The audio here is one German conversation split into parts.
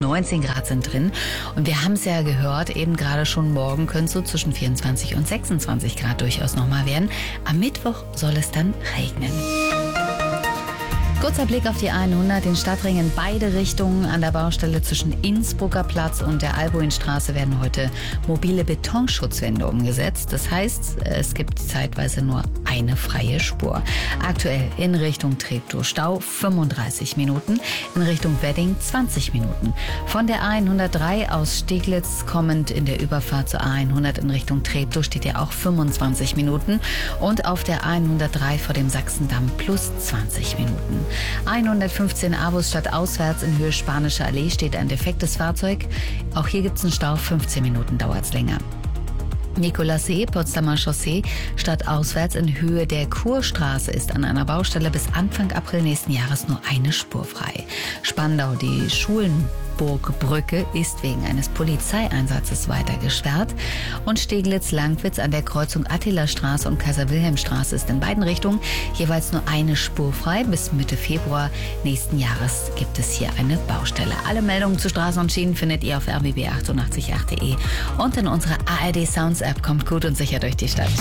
19 Grad sind drin. Und wir haben es ja gehört, eben gerade schon morgen können es so zwischen 24 und 26 Grad durchaus nochmal werden. Am Mittwoch soll es dann regnen. Kurzer Blick auf die 100, den Stadtring in beide Richtungen. An der Baustelle zwischen Innsbrucker Platz und der Albuinstraße werden heute mobile Betonschutzwände umgesetzt. Das heißt, es gibt zeitweise nur eine freie Spur. Aktuell in Richtung Treptow Stau 35 Minuten, in Richtung Wedding 20 Minuten. Von der A103 aus Steglitz kommend in der Überfahrt zur A100 in Richtung Treptow steht ja auch 25 Minuten und auf der A103 vor dem Sachsendamm plus 20 Minuten. 115 Avus stadtauswärts in Höhe Spanische Allee steht ein defektes Fahrzeug. Auch hier gibt es einen Stau, 15 Minuten dauert es länger. Nikolassee, Potsdamer Chaussee, stadtauswärts in Höhe der Kurstraße ist an einer Baustelle bis Anfang April nächsten Jahres nur eine Spur frei. Spandau, die Schulenburgbrücke ist wegen eines Polizeieinsatzes weiter gesperrt. Und Steglitz-Langwitz an der Kreuzung Attilastraße und Kaiser-Wilhelm-Straße ist in beiden Richtungen jeweils nur eine Spur frei. Bis Mitte Februar nächsten Jahres gibt es hier eine Baustelle. Alle Meldungen zu Straßen und Schienen findet ihr auf rbb888.de und in unserer ARD Sounds App. Kommt gut und sicher durch die Stadt.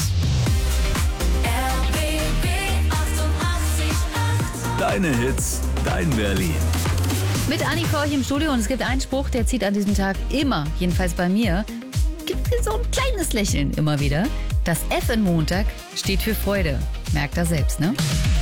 Deine Hits, dein Berlin. Mit Anni für euch im Studio und es gibt einen Spruch, der zieht an diesem Tag immer, jedenfalls bei mir, gibt so ein kleines Lächeln immer wieder. Das F in Montag steht für Freude. Merkt er selbst, ne?